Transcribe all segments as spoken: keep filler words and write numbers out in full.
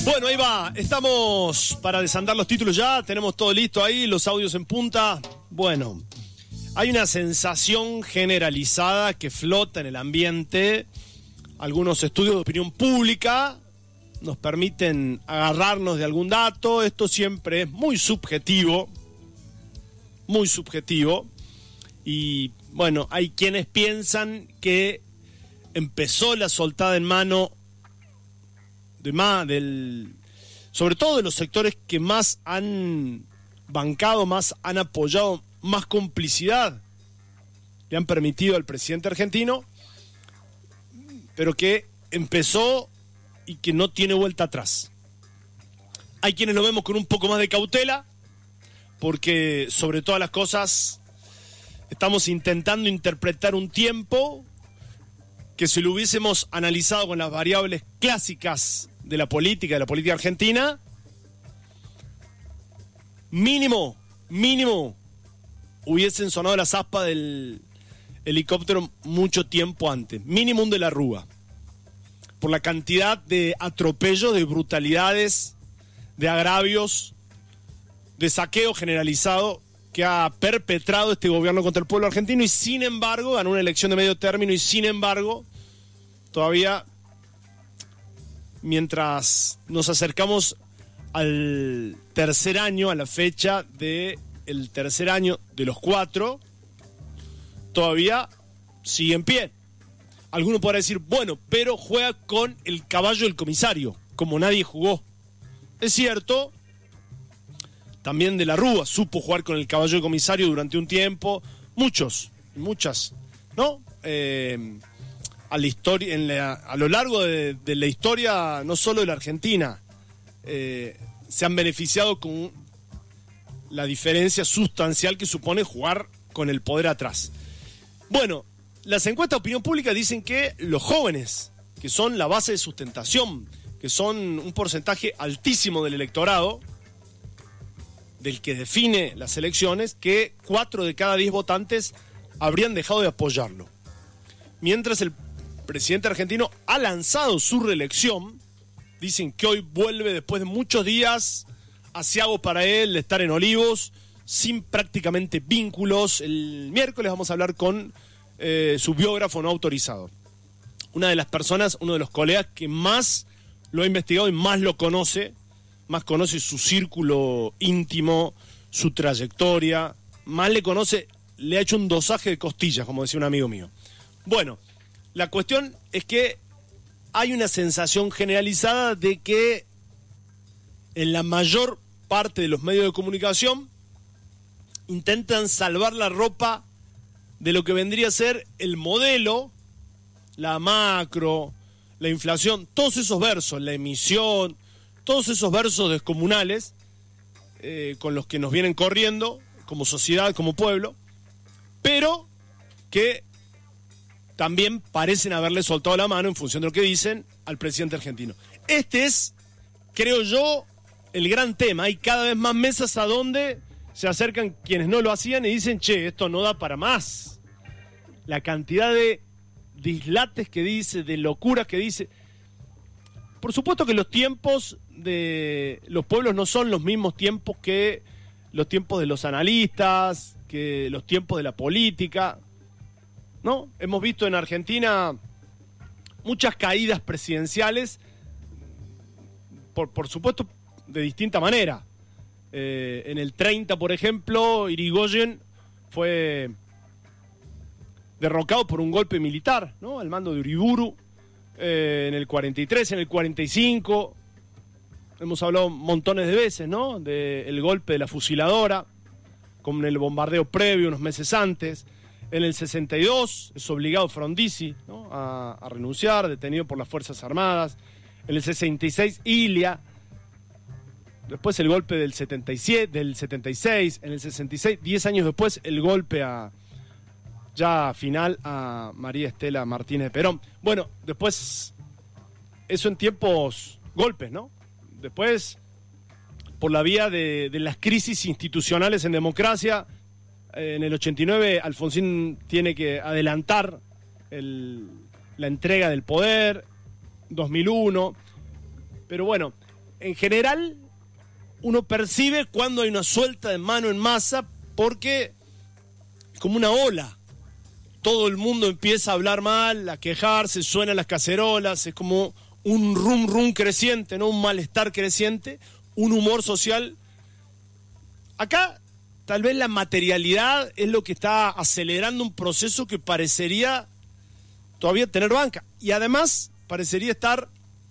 Bueno, ahí va. Estamos para desandar los títulos ya. Tenemos todo listo ahí, los audios en punta. Bueno, hay una sensación generalizada que flota en el ambiente. Algunos estudios de opinión pública nos permiten agarrarnos de algún dato. Esto siempre es muy subjetivo. Muy subjetivo. Y bueno, hay quienes piensan que empezó la soltada en mano de más del, sobre todo de los sectores que más han bancado, más han apoyado, más complicidad le han permitido al presidente argentino, pero que empezó y que no tiene vuelta atrás. Hay quienes lo vemos con un poco más de cautela, porque sobre todas las cosas estamos intentando interpretar un tiempo que si lo hubiésemos analizado con las variables clásicas de la política, de la política argentina, mínimo, mínimo, hubiesen sonado las aspas del helicóptero mucho tiempo antes. Mínimo un de la Rúa. Por la cantidad de atropellos, de brutalidades, de agravios, de saqueo generalizado que ha perpetrado este gobierno contra el pueblo argentino, y sin embargo ganó una elección de medio término, y sin embargo todavía, mientras nos acercamos al tercer año, a la fecha del tercer año de los cuatro, todavía sigue en pie. Alguno podrá decir, bueno, pero juega con el caballo del comisario, como nadie jugó. Es cierto. También de la Rúa supo jugar con el caballo de comisario durante un tiempo. Muchos, muchas, ¿no? Eh, a, la historia, en la, a lo largo de, de la historia, no solo de la Argentina, eh, se han beneficiado con la diferencia sustancial que supone jugar con el poder atrás. Bueno, las encuestas de opinión pública dicen que los jóvenes, que son la base de sustentación, que son un porcentaje altísimo del electorado, del que define las elecciones, que cuatro de cada diez votantes habrían dejado de apoyarlo. Mientras el presidente argentino ha lanzado su reelección, dicen que hoy vuelve después de muchos días aciago para él de estar en Olivos, sin prácticamente vínculos. El miércoles vamos a hablar con eh, su biógrafo no autorizado. Una de las personas, uno de los colegas que más lo ha investigado y más lo conoce, más conoce su círculo íntimo, su trayectoria, más le conoce, le ha hecho un dosaje de costillas, como decía un amigo mío. Bueno, la cuestión es que hay una sensación generalizada de que en la mayor parte de los medios de comunicación intentan salvar la ropa de lo que vendría a ser el modelo, la macro, la inflación, todos esos versos, la emisión, todos esos versos descomunales eh, con los que nos vienen corriendo como sociedad, como pueblo, pero que también parecen haberle soltado la mano en función de lo que dicen al presidente argentino. Este es, creo yo, el gran tema. Hay cada vez más mesas a donde se acercan quienes no lo hacían y dicen, che, esto no da para más. La cantidad de dislates que dice, de locuras que dice. Por supuesto que los tiempos de los pueblos no son los mismos tiempos que los tiempos de los analistas, que los tiempos de la política, ¿no? Hemos visto en Argentina muchas caídas presidenciales, por, por supuesto, de distinta manera. Eh, en el treinta, por ejemplo, Irigoyen fue derrocado por un golpe militar, ¿no? Al mando de Uriburu. Eh, en el cuarenta y tres, en el cuarenta y cinco, hemos hablado montones de veces, ¿no? Del golpe de la fusiladora, con el bombardeo previo unos meses antes. En el sesenta y dos es obligado Frondizi, ¿no? a, a renunciar, detenido por las Fuerzas Armadas. En el sesenta y seis, Ilia. Después el golpe del setenta y siete, del setenta y seis. En el sesenta y seis, diez años después, el golpe a ya final a María Estela Martínez de Perón. Bueno, después, eso en tiempos golpes, ¿no? Después, por la vía de, de las crisis institucionales en democracia, eh, en el ochenta y nueve Alfonsín tiene que adelantar el, la entrega del poder, dos mil uno, pero bueno, en general, uno percibe cuando hay una suelta de mano en masa porque es como una ola. Todo el mundo empieza a hablar mal, a quejarse, suenan las cacerolas, es como un rum rum creciente, ¿no? Un malestar creciente, un humor social. Acá, tal vez la materialidad es lo que está acelerando un proceso que parecería todavía tener banca. Y además, parecería estar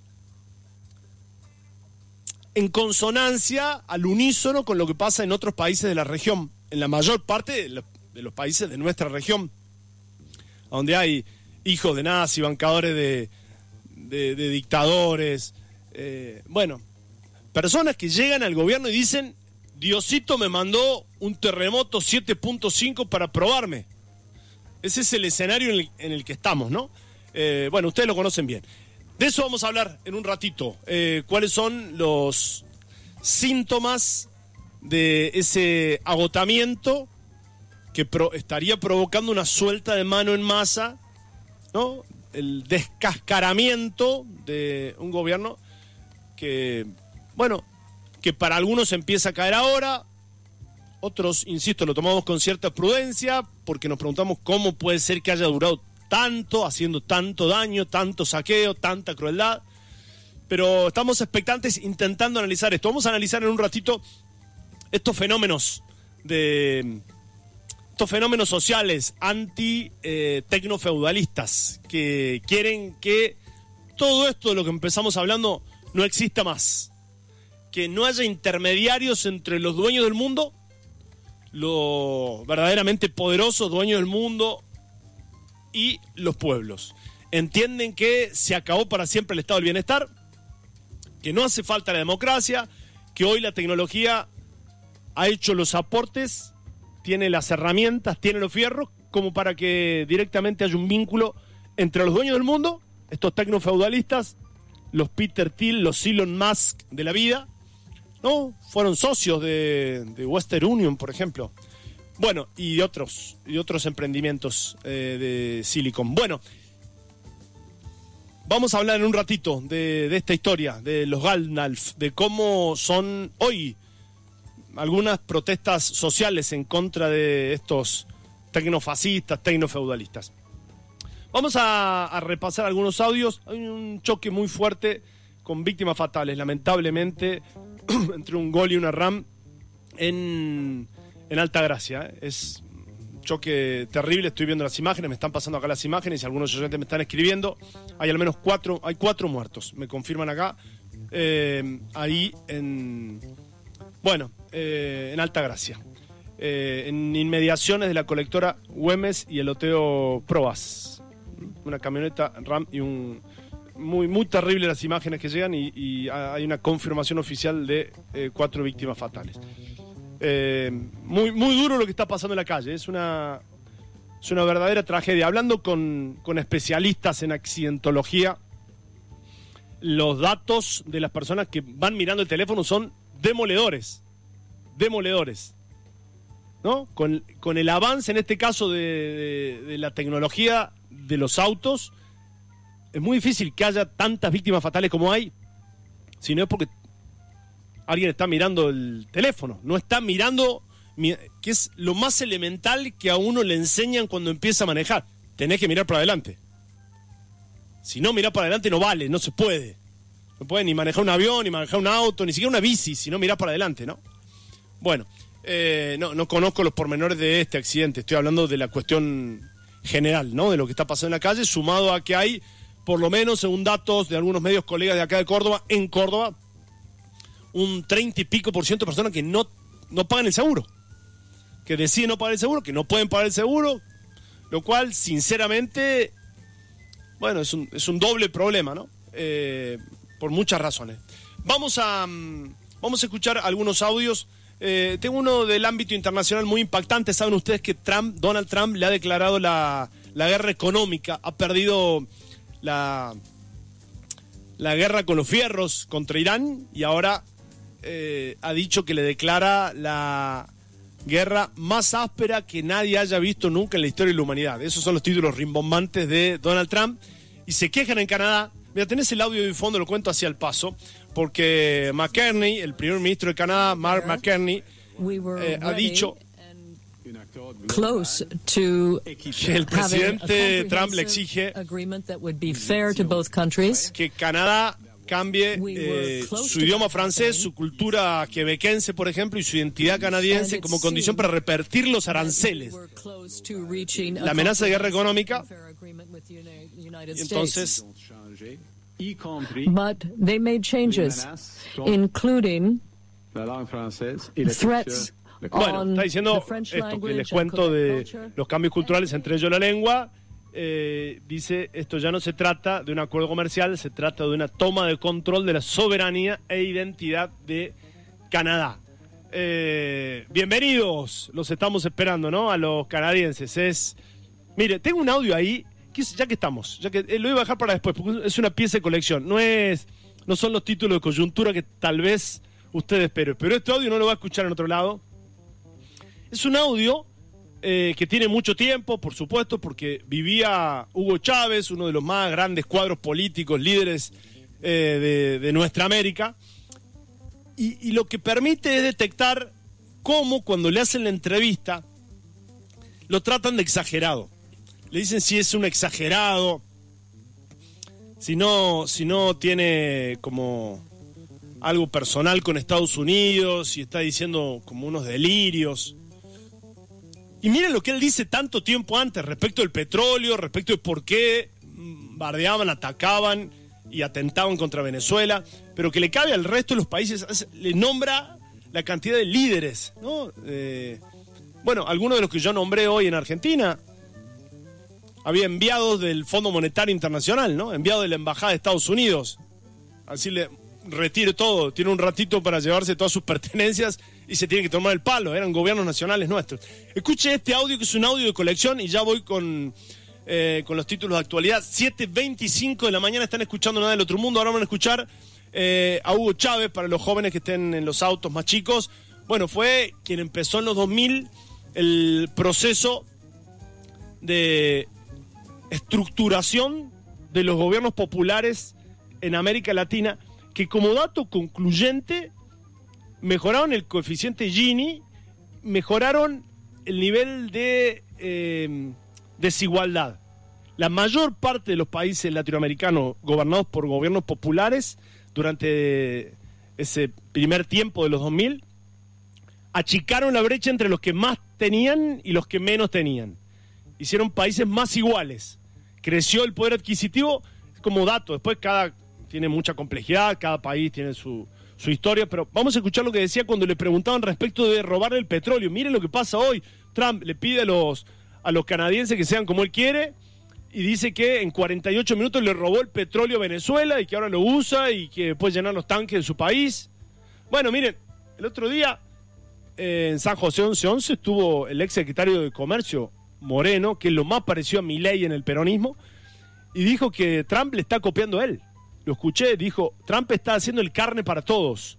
en consonancia, al unísono, con lo que pasa en otros países de la región. En la mayor parte de los, de los países de nuestra región, donde hay hijos de nazis, bancadores de, de, de dictadores, eh, bueno, personas que llegan al gobierno y dicen, Diosito me mandó un terremoto siete punto cinco para probarme. Ese es el escenario en el, en el que estamos, ¿no? Eh, bueno, ustedes lo conocen bien. De eso vamos a hablar en un ratito. Eh, ¿Cuáles son los síntomas de ese agotamiento que pro, estaría provocando una suelta de mano en masa, ¿no? El descascaramiento de un gobierno que, bueno, que para algunos empieza a caer ahora, otros, insisto, lo tomamos con cierta prudencia, porque nos preguntamos cómo puede ser que haya durado tanto, haciendo tanto daño, tanto saqueo, tanta crueldad, pero estamos expectantes intentando analizar esto. Vamos a analizar en un ratito estos fenómenos de... estos fenómenos sociales anti-tecnofeudalistas eh, que quieren que todo esto de lo que empezamos hablando no exista más. Que no haya intermediarios entre los dueños del mundo, los verdaderamente poderosos dueños del mundo y los pueblos. Entienden que se acabó para siempre el estado del bienestar, que no hace falta la democracia, que hoy la tecnología ha hecho los aportes, tiene las herramientas, tiene los fierros, como para que directamente haya un vínculo entre los dueños del mundo, estos tecnofeudalistas, los Peter Thiel, los Elon Musk de la vida, ¿no? Fueron socios de, de Western Union, por ejemplo. Bueno, y de otros, y otros emprendimientos eh, de Silicon. Bueno, vamos a hablar en un ratito de, de esta historia, de los Gandalf, de cómo son hoy algunas protestas sociales en contra de estos tecnofascistas, tecnofeudalistas. Vamos a, a repasar algunos audios. Hay un choque muy fuerte con víctimas fatales, lamentablemente, entre un Gol y una RAM en, en Altagracia. ¿eh? Es un choque terrible, estoy viendo las imágenes, me están pasando acá las imágenes y algunos oyentes me están escribiendo. Hay al menos cuatro, hay cuatro muertos, me confirman acá. Eh, ahí en... Bueno, eh, en Altagracia. Eh, en inmediaciones de la colectora Güemes y el loteo Probas. Una camioneta RAM y un... Muy, muy terrible las imágenes que llegan y, y hay una confirmación oficial de eh, cuatro víctimas fatales. Eh, muy, muy duro lo que está pasando en la calle, es una, es una verdadera tragedia. Hablando con, con especialistas en accidentología, los datos de las personas que van mirando el teléfono son demoledores, demoledores, ¿no? Con, con el avance en este caso de, de, de la tecnología de los autos, es muy difícil que haya tantas víctimas fatales como hay, si no es porque alguien está mirando el teléfono, no está mirando, que es lo más elemental que a uno le enseñan cuando empieza a manejar. Tenés que mirar para adelante. Si no mirás para adelante no vale, no se puede. No puede ni manejar un avión, ni manejar un auto, ni siquiera una bici, si no mirás para adelante, ¿no? Bueno, eh, no, no conozco los pormenores de este accidente, estoy hablando de la cuestión general, ¿no? De lo que está pasando en la calle, sumado a que hay, por lo menos según datos de algunos medios colegas de acá de Córdoba, en Córdoba, un treinta y pico por ciento de personas que no, no pagan el seguro, que deciden no pagar el seguro, que no pueden pagar el seguro, lo cual, sinceramente, bueno, es un, es un doble problema, ¿no? Eh, por muchas razones. Vamos a, vamos a escuchar algunos audios. Eh, tengo uno del ámbito internacional muy impactante. Saben ustedes que Trump, Donald Trump le ha declarado la, la guerra económica, ha perdido la, la guerra con los fierros contra Irán y ahora eh, ha dicho que le declara la guerra más áspera que nadie haya visto nunca en la historia de la humanidad. Esos son los títulos rimbombantes de Donald Trump. Y se quejan en Canadá Mira, tenés el audio de fondo, lo cuento hacia el paso, porque McCartney, el primer ministro de Canadá, Mark McCartney, eh, ha dicho close to que el presidente Trump le exige que Canadá cambie eh, su idioma francés, su cultura quebequense, por ejemplo, y su identidad canadiense como condición para revertir los aranceles. La amenaza de guerra económica. Y entonces, but they made changes, including threats. Bueno, está diciendo esto que les cuento de los cambios culturales, entre ellos la lengua. Eh, dice, esto ya no se trata de un acuerdo comercial, se trata de una toma de control de la soberanía e identidad de Canadá. Eh, bienvenidos, los estamos esperando, ¿no? A los canadienses. Es, mire, tengo un audio ahí, que ya que estamos, ya que eh, lo iba a dejar para después, porque es una pieza de colección. No es, no son los títulos de coyuntura que tal vez ustedes esperen, pero este audio no lo va a escuchar en otro lado. Es un audio eh, que tiene mucho tiempo, por supuesto, porque vivía Hugo Chávez, uno de los más grandes cuadros políticos, líderes eh, de, de nuestra América, y, y lo que permite es detectar cómo cuando le hacen la entrevista lo tratan de exagerado. Le dicen si es un exagerado, si no, si no tiene como algo personal con Estados Unidos, si está diciendo como unos delirios. Y miren lo que él dice tanto tiempo antes respecto del petróleo, respecto de por qué bardeaban, atacaban y atentaban contra Venezuela, pero que le cabe al resto de los países, le nombra la cantidad de líderes, ¿no? Eh, bueno, algunos de los que yo nombré hoy en Argentina, había enviados del Fondo Monetario Internacional, ¿no? Enviados de la Embajada de Estados Unidos, así le retire todo, tiene un ratito para llevarse todas sus pertenencias y se tiene que tomar el palo, eran gobiernos nacionales nuestros. Escuche este audio, que es un audio de colección, y ya voy con, eh, con los títulos de actualidad. siete veinticinco de la mañana, están escuchando Nada del Otro Mundo. Ahora van a escuchar eh, a Hugo Chávez, para los jóvenes que estén en los autos más chicos. Bueno, fue quien empezó en los dos mil el proceso de estructuración de los gobiernos populares en América Latina, que como dato concluyente mejoraron el coeficiente Gini, mejoraron el nivel de eh, desigualdad. La mayor parte de los países latinoamericanos gobernados por gobiernos populares durante ese primer tiempo de los dos mil achicaron la brecha entre los que más tenían y los que menos tenían. Hicieron países más iguales. Creció el poder adquisitivo como dato. Después cada tiene mucha complejidad, cada país tiene su, su historia, pero vamos a escuchar lo que decía cuando le preguntaban respecto de robar el petróleo. Miren lo que pasa hoy. Trump le pide a los, a los canadienses que sean como él quiere y dice que en cuarenta y ocho minutos le robó el petróleo a Venezuela y que ahora lo usa y que puede llenar los tanques de su país. Bueno, miren, el otro día eh, en San José once once estuvo el ex secretario de Comercio, Moreno, que es lo más parecido a Milei en el peronismo, y dijo que Trump le está copiando a él. Lo escuché, dijo, Trump está haciendo el carne para todos.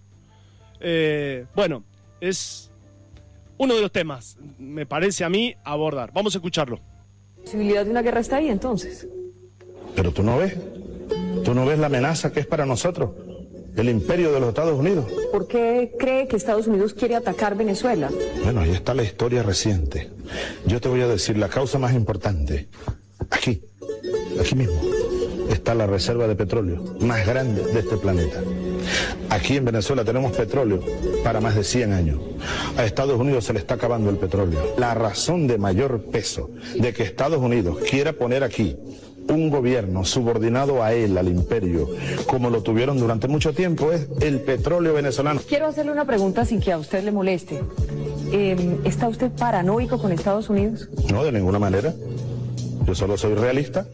Eh, bueno, es uno de los temas, me parece a mí, a abordar. Vamos a escucharlo. ¿La posibilidad de una guerra está ahí entonces? Pero tú no ves, tú no ves la amenaza que es para nosotros, el imperio de los Estados Unidos. ¿Por qué cree que Estados Unidos quiere atacar Venezuela? Bueno, ahí está la historia reciente. Yo te voy a decir la causa más importante. Aquí, aquí mismo, está la reserva de petróleo más grande de este planeta. Aquí en Venezuela tenemos petróleo para más de cien años. A Estados Unidos se le está acabando el petróleo. La razón de mayor peso de que Estados Unidos quiera poner aquí un gobierno subordinado a él, al imperio, como lo tuvieron durante mucho tiempo, es el petróleo venezolano. Quiero hacerle una pregunta sin que a usted le moleste. Eh, ¿Está usted paranoico con Estados Unidos? No, de ninguna manera. Yo solo soy realista.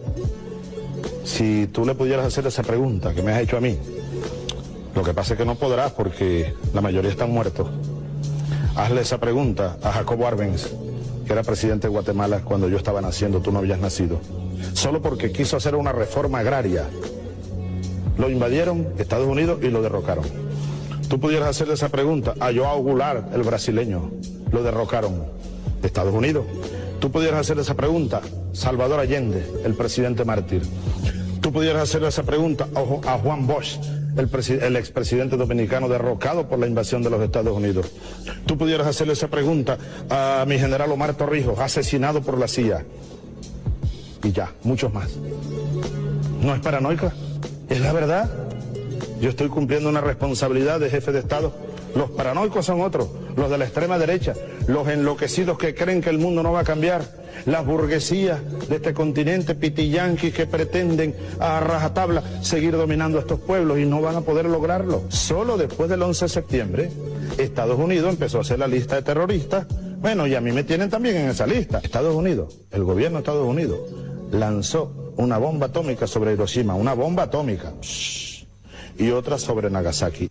Si tú le pudieras hacer esa pregunta que me has hecho a mí, lo que pasa es que no podrás porque la mayoría están muertos. Hazle esa pregunta a Jacobo Arbenz, que era presidente de Guatemala cuando yo estaba naciendo, tú no habías nacido. Solo porque quiso hacer una reforma agraria, lo invadieron Estados Unidos y lo derrocaron. Tú pudieras hacerle esa pregunta a João Goulart, el brasileño, lo derrocaron Estados Unidos. Tú pudieras hacer esa pregunta Salvador Allende, el presidente mártir. Tú pudieras hacerle esa pregunta a Juan Bosch, el, el expresidente dominicano derrocado por la invasión de los Estados Unidos. Tú pudieras hacerle esa pregunta a mi general Omar Torrijos, asesinado por la C I A. Y ya, muchos más. ¿No es paranoica? ¿Es la verdad? Yo estoy cumpliendo una responsabilidad de jefe de Estado. Los paranoicos son otros, los de la extrema derecha, los enloquecidos que creen que el mundo no va a cambiar, las burguesías de este continente, pitiyanquis que pretenden a rajatabla seguir dominando a estos pueblos y no van a poder lograrlo. Solo después del once de septiembre, Estados Unidos empezó a hacer la lista de terroristas. Bueno, y a mí me tienen también en esa lista. Estados Unidos, el gobierno de Estados Unidos, lanzó una bomba atómica sobre Hiroshima, una bomba atómica, y otra sobre Nagasaki.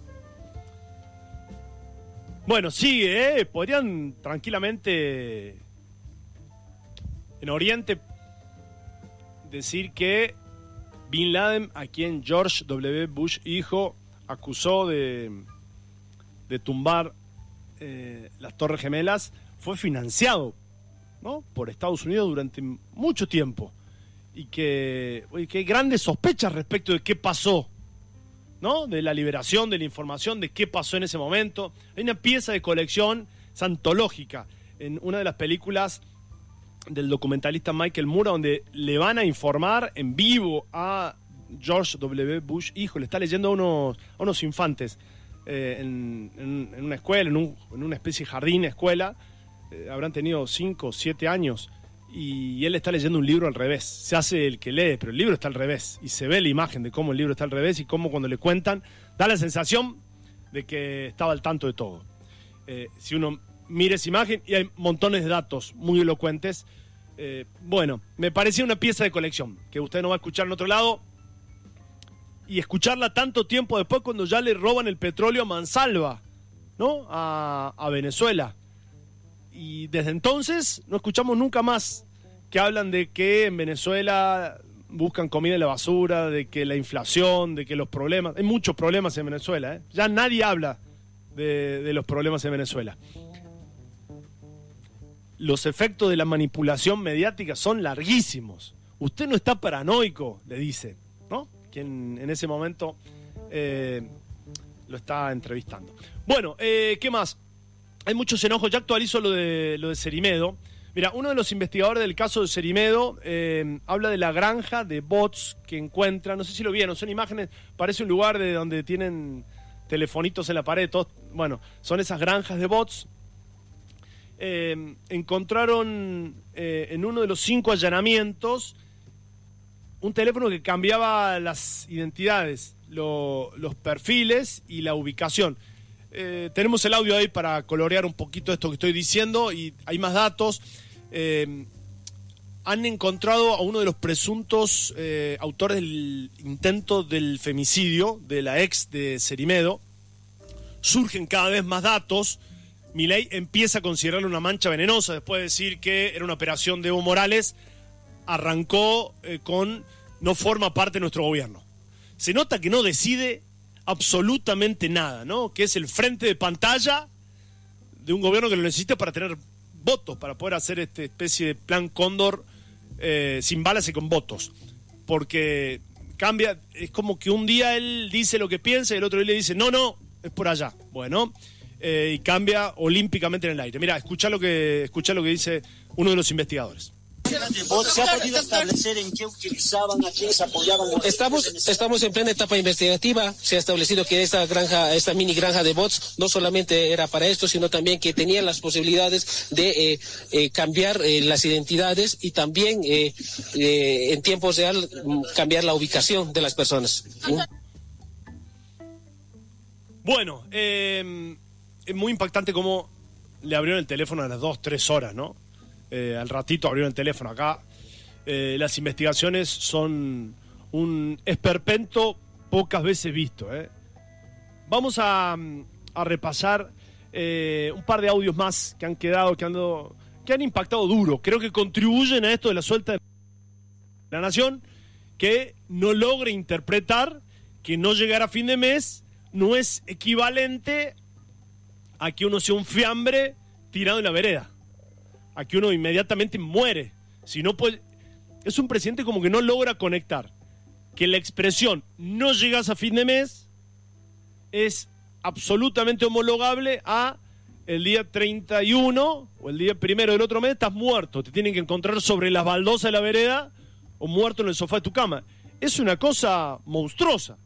Bueno, sigue, ¿eh? Podrían tranquilamente en Oriente decir que Bin Laden, a quien George W. Bush hijo acusó de, de tumbar eh, las Torres Gemelas, fue financiado, ¿no?, por Estados Unidos durante mucho tiempo. Y que, oye, que hay grandes sospechas respecto de qué pasó, ¿no?, de la liberación de la información, de qué pasó en ese momento. Hay una pieza de colección, es antológica, en una de las películas del documentalista Michael Moore, donde le van a informar en vivo a George W. Bush hijo, le está leyendo a unos, a unos infantes eh, en, en, en una escuela, en, un, en una especie de jardín, escuela, eh, habrán tenido cinco o siete años, y él está leyendo un libro al revés. Se hace el que lee, pero el libro está al revés, y se ve la imagen de cómo el libro está al revés y cómo cuando le cuentan da la sensación de que estaba al tanto de todo. Eh, si uno mira esa imagen, y hay montones de datos muy elocuentes, eh, bueno, me parecía una pieza de colección que usted no va a escuchar en otro lado, y escucharla tanto tiempo después, cuando ya le roban el petróleo a mansalva, ¿no?, a, a Venezuela. Y desde entonces no escuchamos nunca más que hablan de que en Venezuela buscan comida en la basura, de que la inflación, de que los problemas... Hay muchos problemas en Venezuela, ¿eh? Ya nadie habla de, de los problemas en Venezuela. Los efectos de la manipulación mediática son larguísimos. Usted no está paranoico, le dice, ¿no?, quien en ese momento eh, lo está entrevistando. Bueno, eh, ¿qué más? Hay muchos enojos. Ya actualizo lo de, lo de Cerimedo. Mira, uno de los investigadores del caso de Cerimedo eh, habla de la granja de bots que encuentran. No sé si lo vieron, son imágenes, parece un lugar de donde tienen telefonitos en la pared. Todos, bueno, son esas granjas de bots. Eh, encontraron eh, en uno de los cinco allanamientos un teléfono que cambiaba las identidades, lo, los perfiles y la ubicación. Eh, tenemos el audio ahí para colorear un poquito esto que estoy diciendo, y hay más datos. Eh, han encontrado a uno de los presuntos eh, autores del intento del femicidio de la ex de Cerimedo. Surgen cada vez más datos. Milei empieza a considerarlo una mancha venenosa después de decir que era una operación de Evo Morales. Arrancó eh, con no forma parte de nuestro gobierno. Se nota que no decide absolutamente nada, ¿no? Que es el frente de pantalla de un gobierno que lo necesita para tener votos, para poder hacer esta especie de plan Cóndor eh, sin balas y con votos. Porque cambia, es como que un día él dice lo que piensa y el otro día le dice, no, no, es por allá. Bueno, eh, y cambia olímpicamente en el aire. Mira, escuchá lo que, escuchá lo que dice uno de los investigadores. ¿Se ha podido establecer en qué utilizaban, a quiénes apoyaban? Estamos, estamos en plena etapa investigativa. Se ha establecido que esta granja, esta mini granja de bots, no solamente era para esto, sino también que tenían las posibilidades de eh, eh, cambiar eh, las identidades y también eh, eh, en tiempo real cambiar la ubicación de las personas. ¿Mm? Bueno, eh, es muy impactante cómo le abrieron el teléfono a las dos, tres horas, ¿no? Eh, al ratito abrieron el teléfono acá. Eh, las investigaciones son un esperpento pocas veces visto. ¿eh? Vamos a, a repasar eh, un par de audios más que han quedado, que han, dado, que han impactado duro. Creo que contribuyen a esto de la suelta de la nación, que no logre interpretar que no llegar a fin de mes no es equivalente a que uno sea un fiambre tirado en la vereda. A que uno inmediatamente muere. Si no, pues, es un presidente como que no logra conectar que la expresión no llegas a fin de mes es absolutamente homologable a el día treinta y uno o el día primero del otro mes estás muerto, te tienen que encontrar sobre las baldosas de la vereda o muerto en el sofá de tu cama. Es una cosa monstruosa.